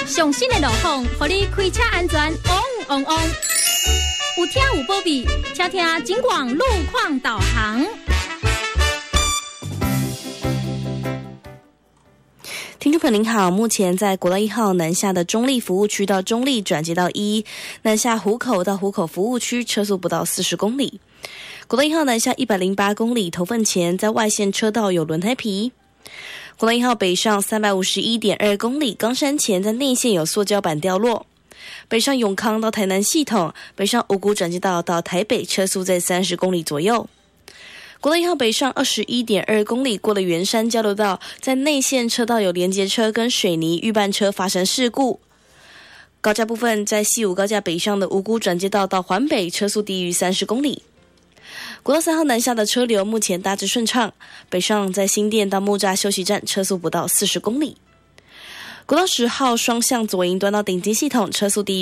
上新的路况，让你开车安全旺旺旺。有听有保庇，请听警广路况导航。 听众朋友您好，目前在国道1号南下的中立服务区到中立转接到1，南下湖口到湖口服务区车速不到40公里。国道1号南下108公里，头份前在外线车道有轮胎皮。国道1号北上351.2公里，冈山前在内线有塑胶板掉落。北上永康到台南系统，北上五股转接道到台北车速在30公里左右。国道1号北上21.2公里，过了圆山交流道，在内线车道有连接车跟水泥预拌车发生事故。高架部分在西武高架北上的五股转接道到环北车速低于30公里。国道3号南下的车流目前大致顺畅，北上在新店到木栅休息站车速不到40公里。国道10号双向左营端到顶金系统车速低